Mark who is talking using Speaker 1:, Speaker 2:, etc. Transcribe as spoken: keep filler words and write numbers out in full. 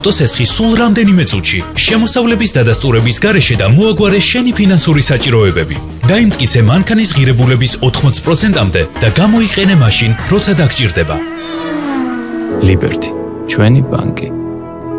Speaker 1: ავტოსესხი სულ რამდენიმე წუთში, შემოსავლების დადასტურების გარეშე და მოაგვარე შენი ფინანსური საჭიროებები. დაიმტკიცე მანქანის ღირებულების ოთხმოცი პროცენტამდე და გამოიყენე მაშინ, როცა დაგჭირდება.
Speaker 2: Liberty, ჩვენი ბანკი.